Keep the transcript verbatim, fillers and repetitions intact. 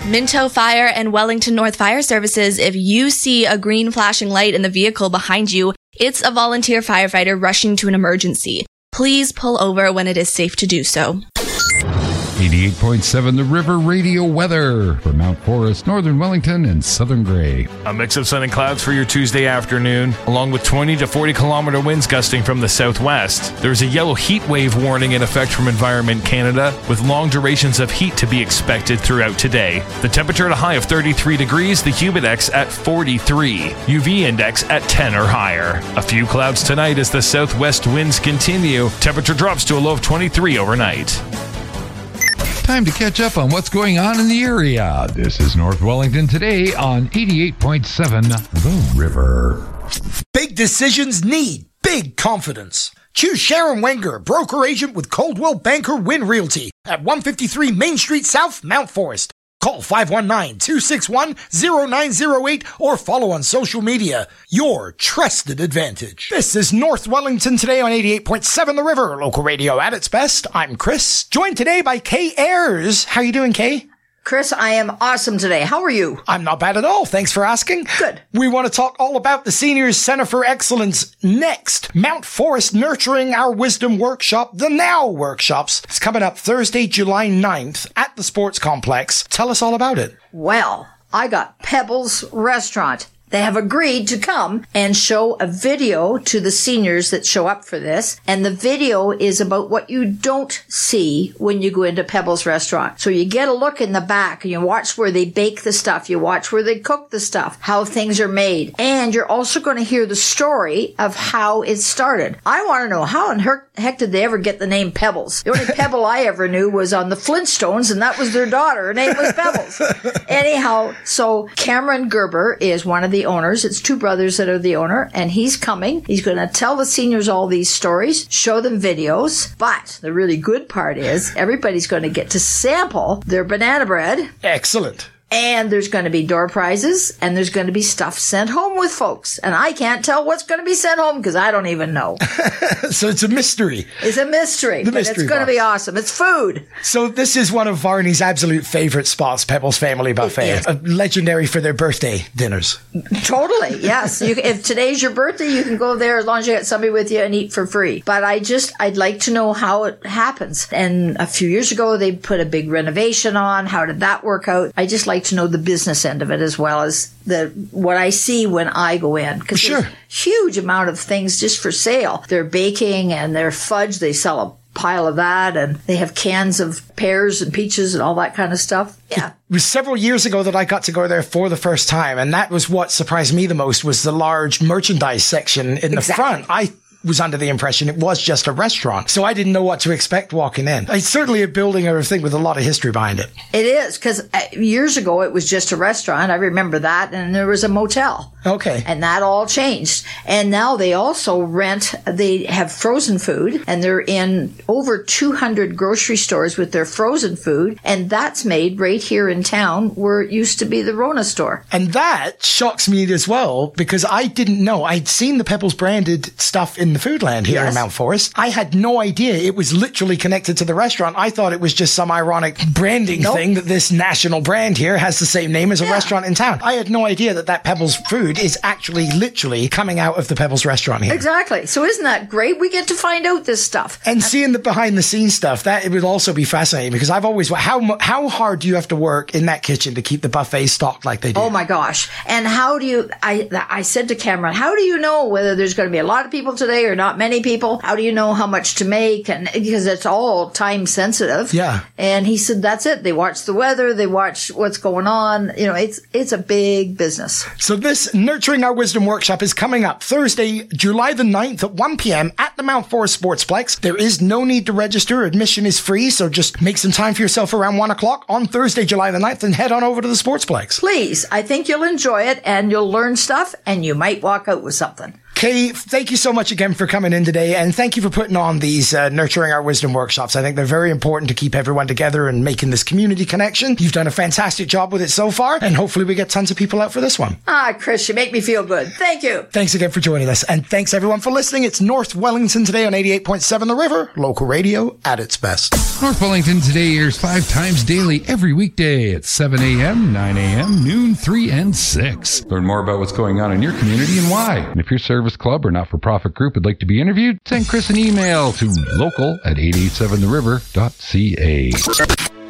Minto Fire and Wellington North Fire Services. If you see a green flashing light in the vehicle behind you, it's a volunteer firefighter rushing to an emergency. Please pull over when it is safe to do so. eighty-eight point seven The River Radio weather for Mount Forest, Northern Wellington, and Southern Gray. A mix of sun and clouds for your Tuesday afternoon, along with twenty to forty kilometer winds gusting from the southwest. There's a yellow heat wave warning in effect from Environment Canada, with long durations of heat to be expected throughout today. The temperature at a high of thirty-three degrees, the humidex at forty-three, U V index at ten or higher. A few clouds tonight as the southwest winds continue. Temperature drops to a low of twenty-three overnight. Time to catch up on what's going on in the area. This is North Wellington today on eighty-eight point seven The River. Big decisions need big confidence. Choose Sharon Wenger, broker agent with Coldwell Banker Wynn Realty at one fifty-three Main Street South, Mount Forest. Call five one nine, two six one, zero nine zero eight or follow on social media. Your trusted advantage. This is North Wellington today on eighty-eight point seven The River, local radio at its best. I'm Chris, joined today by Kay Ayers. How you doing, Kay? Chris, I am awesome today. How are you? I'm not bad at all. Thanks for asking. Good. We want to talk all about the Seniors Center for Excellence next. Mount Forest Nurturing Our Wisdom Workshop, the Now Workshops. It's coming up Thursday, July ninth at the Sports Complex. Tell us all about it. Well, I got Pebbles Restaurant. They have agreed to come and show a video to the seniors that show up for this. And the video is about what you don't see when you go into Pebbles Restaurant. So you get a look in the back and you watch where they bake the stuff. You watch where they cook the stuff, how things are made. And you're also going to hear the story of how it started. I want to know, how in heck did they ever get the name Pebbles? The only Pebble I ever knew was on the Flintstones, and that was their daughter. Her name was Pebbles. Anyhow, so Cameron Gerber is one of the owners. It's two brothers that are the owner, and he's coming. He's going to tell the seniors all these stories, show them videos, but the really good part is everybody's going to get to sample their banana bread. Excellent. And there's going to be door prizes, and there's going to be stuff sent home with folks. And I can't tell what's going to be sent home because I don't even know. So it's a mystery. It's a mystery. The but mystery it's going to box. be awesome. It's food. So this is one of Varney's absolute favorite spots, Pebbles Family Buffet. Uh, legendary for their birthday dinners. Totally, yes. You, if today's your birthday, you can go there as long as you got somebody with you and eat for free. But I just, I'd like to know how it happens. And a few years ago, they put a big renovation on. How did that work out? I just like to know the business end of it as well as the what I see when I go in. Because sure. There's a huge amount of things just for sale. They're baking and they're fudge. They sell a pile of that, and they have cans of pears and peaches and all that kind of stuff. Yeah. It was several years ago that I got to go there for the first time, and that was what surprised me the most, was the large merchandise section in the Exactly. front. I was under the impression it was just a restaurant, so I didn't know what to expect walking in. It's certainly a building or a thing with a lot of history behind it. It is, because years ago it was just a restaurant. I remember that, and there was a motel. Okay. And that all changed. And now they also rent, they have frozen food, and they're in over two hundred grocery stores with their frozen food, and that's made right here in town where it used to be the Rona store. And that shocks me as well, because I didn't know. I'd seen the Pebbles branded stuff in the Foodland here Yes. in Mount Forest. I had no idea it was literally connected to the restaurant. I thought it was just some ironic branding Nope. thing that this national brand here has the same name as a Yeah. restaurant in town. I had no idea that that Pebbles food is actually literally coming out of the Pebbles restaurant here. Exactly. So isn't that great? We get to find out this stuff. And seeing the behind the scenes stuff, that it would also be fascinating, because I've always, how mu- how hard do you have to work in that kitchen to keep the buffet stocked like they do? Oh my gosh. And how do you, I I said to Cameron, how do you know whether there's going to be a lot of people today or not many people? How do you know how much to make? And because it's all time sensitive. Yeah. And he said, that's it. They watch the weather. They watch what's going on. You know, it's, it's a big business. So this Nurturing Our Wisdom workshop is coming up Thursday, July the ninth at one p.m. at the Mount Forest Sportsplex. There is no need to register. Admission is free, so just make some time for yourself around one o'clock on Thursday, July the ninth, and head on over to the Sportsplex. Please. I think you'll enjoy it, and you'll learn stuff, and you might walk out with something. Kay, thank you so much again for coming in today, and thank you for putting on these uh, Nurturing Our Wisdom workshops. I think they're very important to keep everyone together and making this community connection. You've done a fantastic job with it so far, and hopefully we get tons of people out for this one. Ah, Chris, you make me feel good. Thank you. Thanks again for joining us, and thanks everyone for listening. It's North Wellington Today on eighty-eight point seven The River, local radio at its best. North Wellington Today airs five times daily every weekday at seven a.m., nine a.m., noon, three, and six. Learn more about what's going on in your community and why. And if your service club or not-for-profit group would like to be interviewed, send Chris an email to local at eight eight seven the river dot c a.